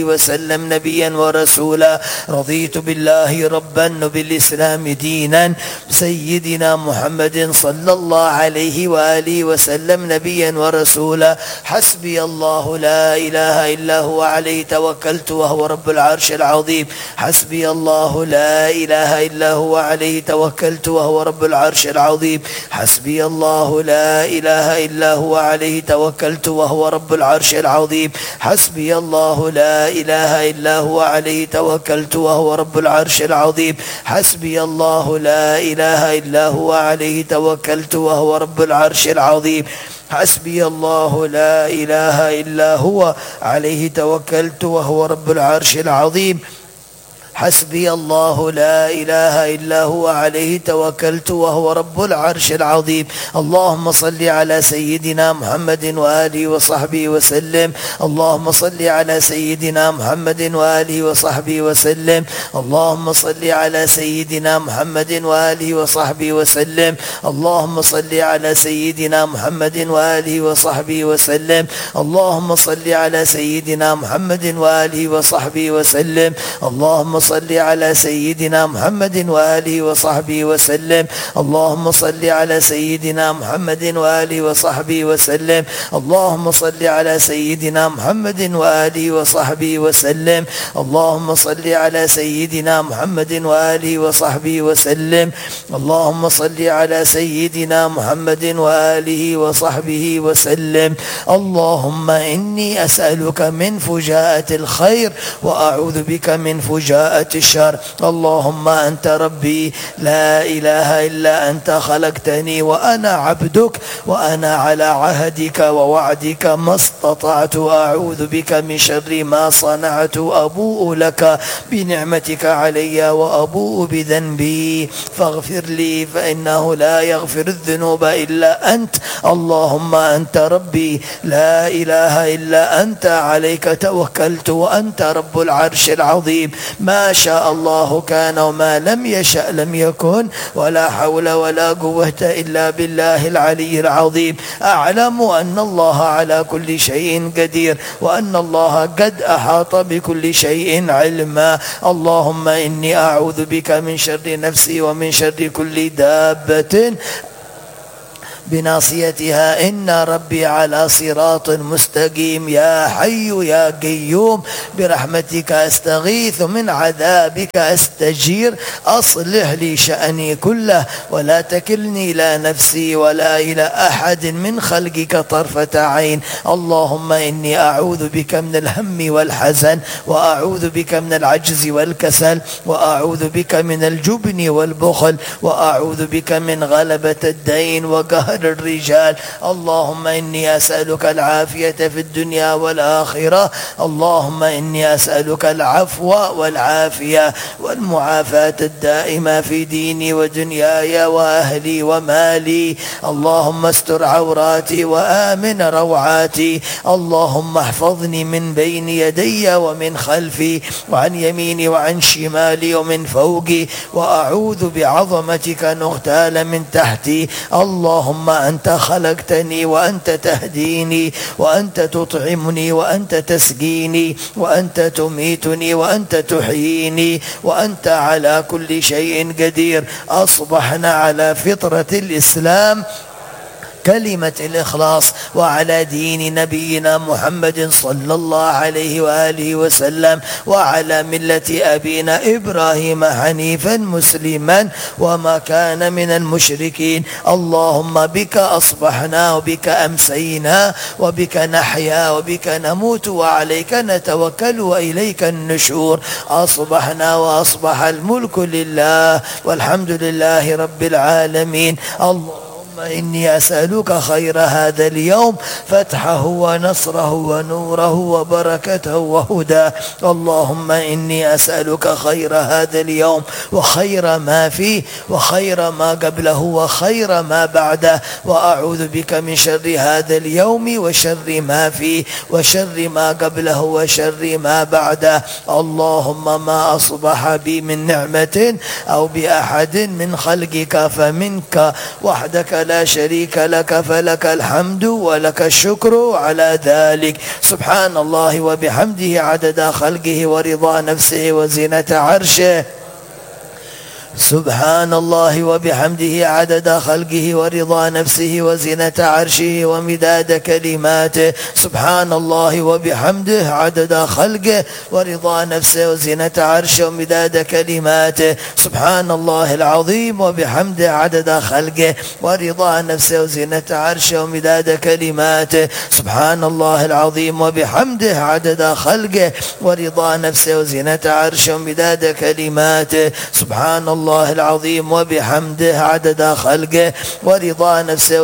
وسلم نبيا ورسولا. رضيت بالله ربا وبالإسلام دينا، سيدنا محمد صلى الله عليه وآله وسلم نبيا ورسولا. حسبي الله لا إله إلا هو عليه توكلت وهو رب العرش العظيم. حسبي الله لا إله إلا هو عليه توكلت وهو رب العرش العظيم. حسبي الله لا إله إلا هو عليه توكلت وهو رب العرش العظيم. حسبي الله لا إله إلا هو عليه توكلت وهو رب العرش العظيم. حسبي الله لا إله إلا هو عليه توكلت وهو رب العرش العظيم. حسبي الله لا إله إلا هو عليه توكلت وهو رب العرش العظيم. حسبي الله لا إله إلا هو عليه توكلت وهو رب العرش العظيم. اللهم صل على سيدنا محمد وآله وصحبه وسلم. اللهم صل على سيدنا محمد وآله وصحبه وسلم. اللهم صل على سيدنا محمد وآله وصحبه وسلم. اللهم صل على سيدنا محمد وآله وصحبه وسلم. اللهم صل على سيدنا محمد وآله وصحبه وسلم. اللهم صل على سيدنا محمد وآله وصحبه وسلم. اللهم صل على سيدنا محمد وآله وصحبه وسلم. اللهم صل على سيدنا محمد وآله وصحبه وسلم. اللهم صل على سيدنا محمد وآله وصحبه وسلم. اللهم صل على سيدنا محمد وآله وصحبه وسلم. اللهم إني أسألك من فجاءة الخير وأعوذ بك من فجاءة الشر. اللهم أنت ربي لا إله إلا أنت، خلقتني وأنا عبدك وأنا على عهدك ووعدك ما استطعت. أعوذ بك من شر ما صنعت. أبوء لك بنعمتك علي وأبوء بذنبي فاغفر لي فإنه لا يغفر الذنوب إلا أنت. اللهم أنت ربي لا إله إلا أنت، عليك توكلت وأنت رب العرش العظيم. ما شاء الله كان وما لم يشأ لم يكن، ولا حول ولا قوة إلا بالله العلي العظيم. أعلم أن الله على كل شيء قدير، وأن الله قد أحاط بكل شيء علما. اللهم إني أعوذ بك من شر نفسي ومن شر كل دابة بناصيتها. إن ربي على صراط مستقيم. يا حي يا قيوم برحمتك أستغيث، من عذابك أستجير. أصلح لي شأني كله ولا تكلني إلى نفسي ولا إلى أحد من خلقك طرفة عين. اللهم إني أعوذ بك من الهم والحزن، وأعوذ بك من العجز والكسل، وأعوذ بك من الجبن والبخل، وأعوذ بك من غلبة الدين وقهر الرجال. اللهم إني أسألك العافية في الدنيا والآخرة. اللهم إني أسألك العفو والعافية والمعافاة الدائمة في ديني ودنياي وأهلي ومالي. اللهم استر عوراتي وآمن روعاتي. اللهم احفظني من بين يدي ومن خلفي وعن يميني وعن شمالي ومن فوقي، وأعوذ بعظمتك أن أغتال من تحتي. اللهم أنت خلقتني وأنت تهديني، وأنت تطعمني وأنت تسقيني، وأنت تميتني وأنت تحييني، وأنت على كل شيء قدير. أصبحنا على فطرة الإسلام، كلمة الإخلاص، وعلى دين نبينا محمد صلى الله عليه وآله وسلم، وعلى ملة أبينا إبراهيم حنيفا مسلما وما كان من المشركين. اللهم بك أصبحنا وبك أمسينا وبك نحيا وبك نموت وعليك نتوكل وإليك النشور. أصبحنا وأصبح الملك لله والحمد لله رب العالمين. إني أسألك خير هذا اليوم، فتحه ونصره ونوره وبركته وهداه. اللهم إني أسألك خير هذا اليوم وخير ما فيه وخير ما قبله وخير ما بعده، وأعوذ بك من شر هذا اليوم وشر ما فيه وشر ما قبله وشر ما بعده. اللهم ما أصبح بي من نعمة أو بأحد من خلقك فمنك وحدك لا شريك لك فلك الحمد ولك الشكر على ذلك. سبحان الله وبحمده عدد خلقه ورضا نفسه وزنة عرشه. سبحان الله وبحمده عدد خلقه ورضا نفسه وزنة عرشه ومداد كلماته. سبحان الله وبحمده عدد خلقه ورضا نفسه وزنة عرشه ومداد كلماته. سبحان الله العظيم وبحمده عدد خلقه ورضا نفسه وزنة عرشه ومداد كلماته. سبحان الله العظيم وبحمده عدد خلقه ورضا نفسه وزنة عرشه ومداد كلماته. سبحان الله العظيم وبحمده عدد خلقه ورضا نفسه